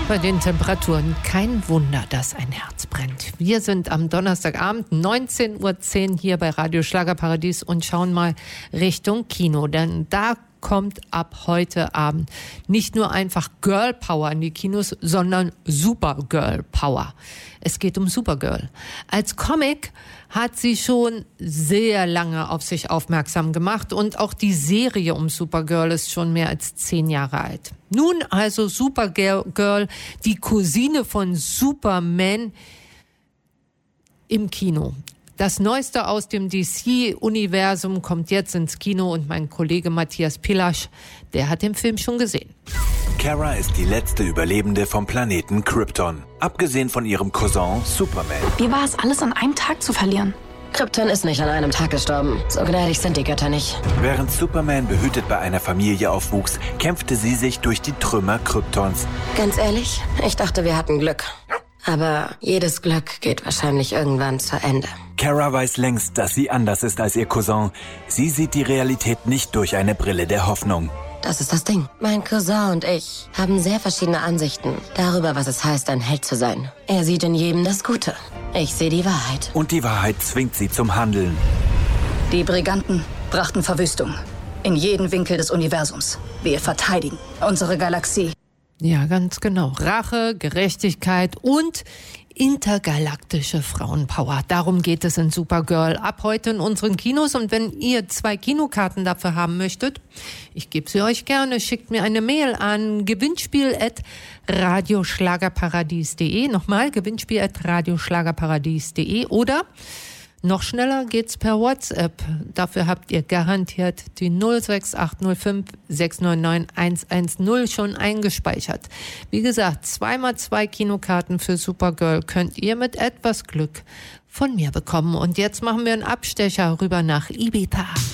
Bei den Temperaturen kein Wunder, dass ein Herz brennt. Wir sind am Donnerstagabend 19:10 Uhr hier bei Radio Schlagerparadies und schauen mal Richtung Kino, denn da kommt ab heute Abend nicht nur einfach Girl Power in die Kinos, sondern Supergirl Power. Es geht um Supergirl. Als Comic hat sie schon sehr lange auf sich aufmerksam gemacht und auch die Serie um Supergirl ist schon mehr als 10 Jahre alt. Nun also Supergirl, die Cousine von Superman im Kino. Das Neueste aus dem DC-Universum kommt jetzt ins Kino und mein Kollege Matthias Pillasch, der hat den Film schon gesehen. Kara ist die letzte Überlebende vom Planeten Krypton. Abgesehen von ihrem Cousin Superman. Wie war es, alles an einem Tag zu verlieren? Krypton ist nicht an einem Tag gestorben. So gnädig sind die Götter nicht. Während Superman behütet bei einer Familie aufwuchs, kämpfte sie sich durch die Trümmer Kryptons. Ganz ehrlich, ich dachte, wir hatten Glück. Aber jedes Glück geht wahrscheinlich irgendwann zu Ende. Kara weiß längst, dass sie anders ist als ihr Cousin. Sie sieht die Realität nicht durch eine Brille der Hoffnung. Das ist das Ding. Mein Cousin und ich haben sehr verschiedene Ansichten darüber, was es heißt, ein Held zu sein. Er sieht in jedem das Gute. Ich sehe die Wahrheit. Und die Wahrheit zwingt sie zum Handeln. Die Briganten brachten Verwüstung in jeden Winkel des Universums. Wir verteidigen unsere Galaxie. Ja, ganz genau. Rache, Gerechtigkeit und intergalaktische Frauenpower. Darum geht es in Supergirl ab heute in unseren Kinos. Und wenn ihr 2 Kinokarten dafür haben möchtet, ich gebe sie euch gerne, schickt mir eine Mail an gewinnspiel@radioschlagerparadies.de. Nochmal, gewinnspiel@radioschlagerparadies.de oder noch schneller geht's per WhatsApp. Dafür habt ihr garantiert die 06805 699 110 schon eingespeichert. Wie gesagt, 2x2 Kinokarten für Supergirl könnt ihr mit etwas Glück von mir bekommen. Und jetzt machen wir einen Abstecher rüber nach Ibiza.